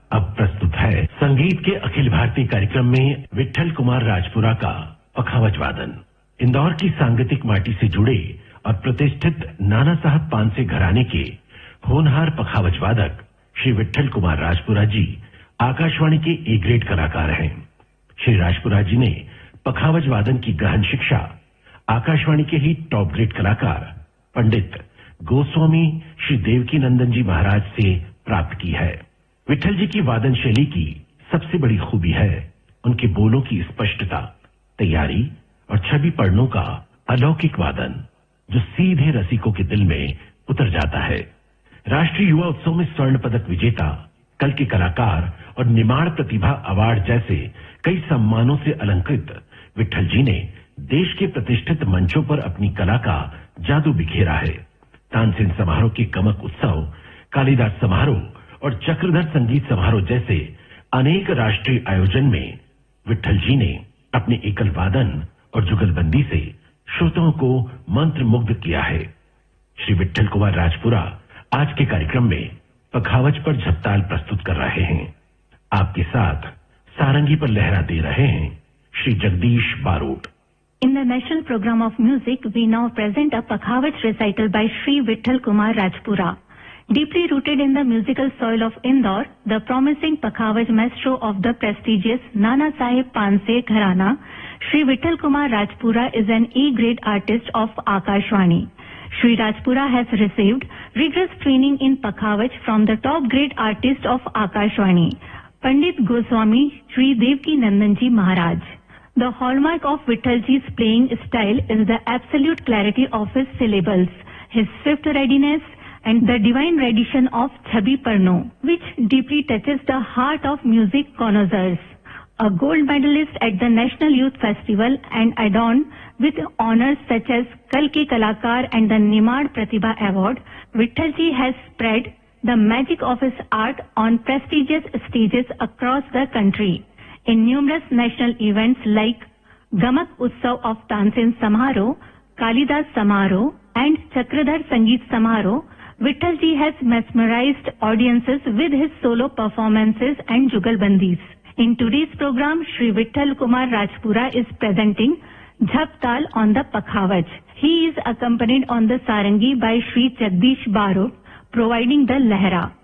अब प्रस्तुत है संगीत के अखिल भारतीय कार्यक्रम में विट्ठल कुमार राजपुरा का पखावज वादन। इंदौर की सांगीतिक माटी से जुड़े और प्रतिष्ठित नाना साहब पानसे घराने के होनहार पखावज वादक श्री विट्ठल कुमार राजपुरा जी आकाशवाणी के ए ग्रेड कलाकार हैं। श्री राजपुरा जी ने पखावज वादन की गहन शिक्षा आकाशवाणी के ही टॉप ग्रेड कलाकार पंडित गोस्वामी श्री देवकी नंदन जी महाराज से प्राप्त की है। विट्ठल जी की वादन शैली की सबसे बड़ी खूबी है उनके बोलों की स्पष्टता, तैयारी और छवि पढ़नों का अलौकिक वादन जो सीधे रसिकों के दिल में उतर जाता है। राष्ट्रीय युवा उत्सव में स्वर्ण पदक विजेता, कल के कलाकार और निमाड़ प्रतिभा अवार्ड जैसे कई सम्मानों से अलंकृत विट्ठल जी ने देश के प्रतिष्ठित मंचों पर अपनी कला का जादू बिखेरा है। तानसेन समारोह के गमक उत्सव, कालिदास समारोह और चक्रधर संगीत समारोह जैसे अनेक राष्ट्रीय आयोजन में विट्ठल जी ने अपने एकल वादन और जुगलबंदी से श्रोताओं को मंत्रमुग्ध किया है। श्री विट्ठल कुमार राजपुरा आज के कार्यक्रम में पखावज पर झपताल प्रस्तुत कर रहे हैं। आपके साथ सारंगी पर लहरा दे रहे हैं Shri Jagdish Barot. In the National Program of Music, we now present a Pakhavaj recital by Sri Vitthal Kumar Rajpura. Deeply rooted in the musical soil of Indore, the promising Pakhavaj maestro of the prestigious Nana Saheb Panse Gharana, Sri Vitthal Kumar Rajpura is an E-grade artist of Akashvani. Sri Rajpura has received rigorous training in Pakhavaj from the top grade artist of Akashvani, Pandit Goswami Sri Devki Nandan Ji Maharaj. The hallmark of Vittalji's playing style is the absolute clarity of his syllables, his swift readiness, and the divine rendition of Chhabi Parno, which deeply touches the heart of music connoisseurs. A gold medalist at the National Youth Festival and adorned with honors such as Kal Ke Kalakar and the Nimad Pratibha Award, Vittalji has spread the magic of his art on prestigious stages across the country. In numerous national events like Gamak Utsav of Tansen Samaro, Kalidas Samaro and Chakradhar Sangeet Samaro, Vittalji has mesmerized audiences with his solo performances and jugalbandis. In today's program, Sri Vitthal Kumar Rajpura is presenting Jhaptal on the Pakhavaj. He is accompanied on the Sarangi by Sri Jagdish Barot, providing the Lehra.